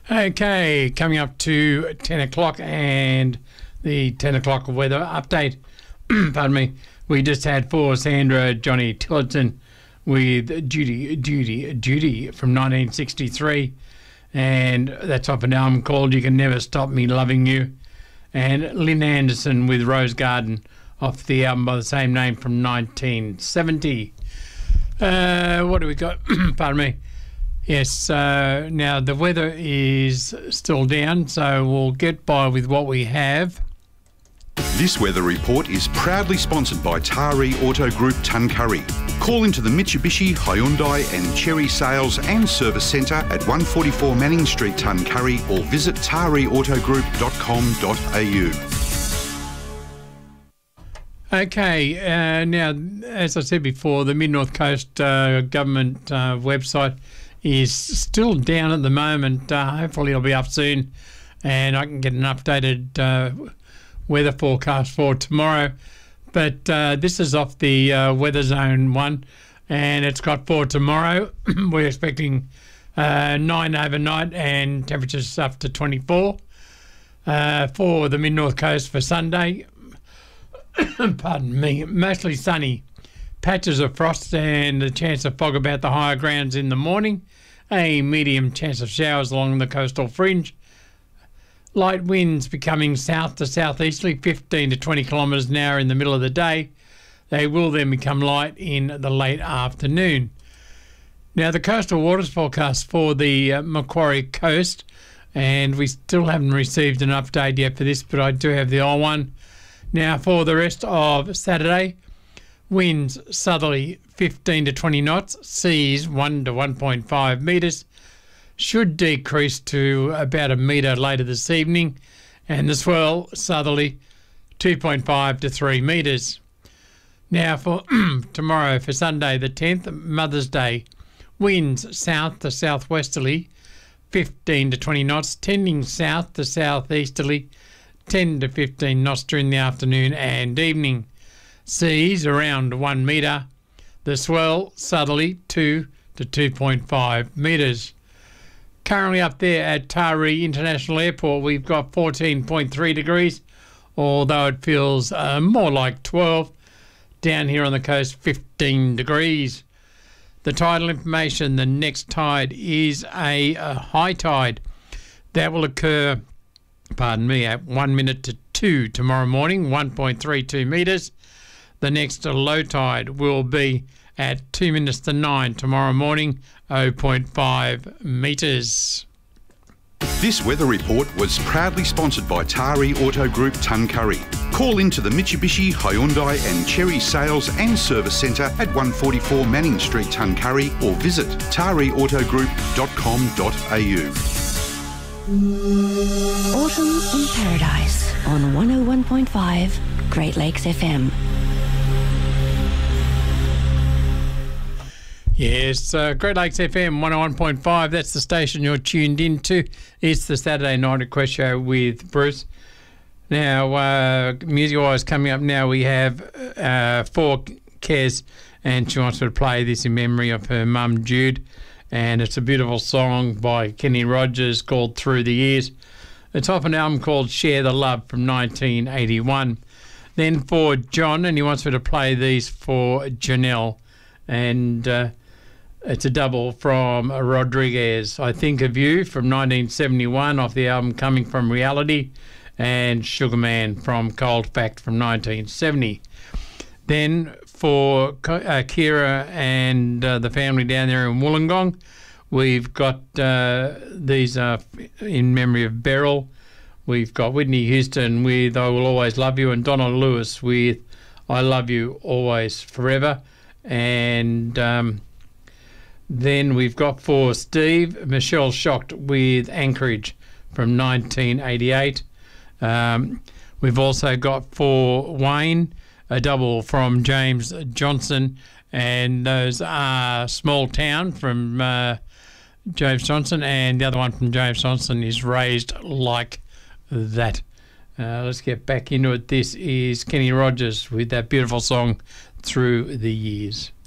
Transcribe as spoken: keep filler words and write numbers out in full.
Okay, coming up to ten o'clock and the ten o'clock weather update. Pardon me. We just had for Sandra Johnny Tillotson with Judy, Judy, Judy from nineteen sixty-three. And that's off an album called You Can Never Stop Me Loving You. And Lynn Anderson with Rose Garden off the album by the same name from nineteen seventy. Uh, what do we got? Pardon me. Yes, uh, now the weather is still down, so we'll get by with what we have. This weather report is proudly sponsored by Taree Auto Group Tuncurry. Call into the Mitsubishi, Hyundai and Chery Sales and Service Centre at one forty-four Manning Street, Tuncurry, or visit taree auto group dot com dot a u. Okay, uh, now, as I said before, the Mid-North Coast uh, government uh, website is still down at the moment. Uh, hopefully it'll be up soon and I can get an updated uh, weather forecast for tomorrow. But uh, this is off the uh, Weather Zone one, and it's got for tomorrow. We're expecting uh, nine overnight and temperatures up to twenty-four. Uh, for the Mid-North Coast for Sunday, pardon me, mostly sunny. Patches of frost and a chance of fog about the higher grounds in the morning. A medium chance of showers along the coastal fringe. Light winds becoming south to southeasterly, fifteen to twenty kilometres an hour in the middle of the day. They will then become light in the late afternoon. Now, the coastal waters forecast for the uh, Macquarie coast, and we still haven't received an update yet for this, but I do have the old one. Now, for the rest of Saturday, winds southerly fifteen to twenty knots, seas one to one point five metres, should decrease to about a metre later this evening, and the swell southerly two point five to three metres. Now for tomorrow, for Sunday the tenth, Mother's Day, winds south to southwesterly fifteen to twenty knots, tending south to southeasterly ten to fifteen knots during the afternoon and evening. Seas around one metre, the swell southerly two to two point five metres. Currently up there at Taree International Airport, we've got fourteen point three degrees, although it feels uh, more like twelve. Down here on the coast, fifteen degrees. The tidal information, the next tide is a, a high tide. That will occur, pardon me, at one minute to two tomorrow morning, one point three two metres. The next low tide will be at two minutes to nine tomorrow morning, zero point five metres. This weather report was proudly sponsored by Taree Auto Group Tuncurry. Call into the Mitsubishi, Hyundai and Chery Sales and Service Centre at one forty-four Manning Street, Tuncurry, or visit taree auto group dot com dot a u. Autumn in Paradise on one oh one point five Great Lakes F M. Yes, uh, Great Lakes F M one oh one point five, that's the station you're tuned into. It's the Saturday Night Request Show with Bruce. Now, uh, music-wise, coming up now, we have uh, for Kez, and she wants to play this in memory of her mum, Jude, and it's a beautiful song by Kenny Rogers called Through the Years. It's off an album called Share the Love from nineteen eighty-one. Then for John, and he wants me to play these for Janelle, and uh, it's a double from Rodriguez. I Think of You from nineteen seventy-one off the album Coming From Reality, and Sugar Man from Cold Fact from nineteen seventy. Then for uh, Kira and uh, the family down there in Wollongong, we've got uh, these uh, in memory of Beryl. We've got Whitney Houston with I Will Always Love You, and Donna Lewis with I Love You Always Forever. And um, then we've got for Steve, Michelle Shocked with Anchorage from nineteen eighty-eight. Um, we've also got for Wayne, a double from James Johnson, and those are Small Town from uh, James Johnson, and the other one from James Johnson is Raised Like That. Uh, let's get back into it. This is Kenny Rogers with that beautiful song, Through the Years.